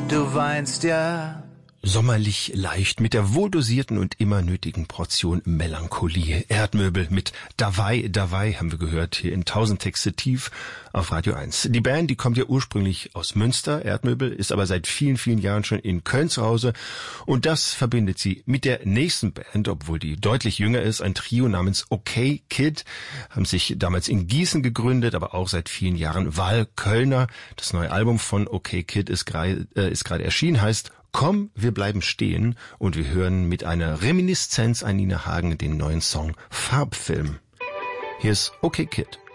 Du weinst ja. Sommerlich leicht mit der wohldosierten und immer nötigen Portion Melancholie. Erdmöbel mit Davai, Davai haben wir gehört hier in 1000 Texte tief auf Radio 1. Die Band, die kommt ja ursprünglich aus Münster, Erdmöbel, ist aber seit vielen, vielen Jahren schon in Köln zu Hause und das verbindet sie mit der nächsten Band, obwohl die deutlich jünger ist, ein Trio namens OK Kid, haben sich damals in Gießen gegründet, aber auch seit vielen Jahren Wahlkölner. Das neue Album von OK Kid ist gerade erschienen, heißt Komm, wir bleiben stehen und wir hören mit einer Reminiszenz an Nina Hagen den neuen Song Farbfilm. Hier ist OK Kid.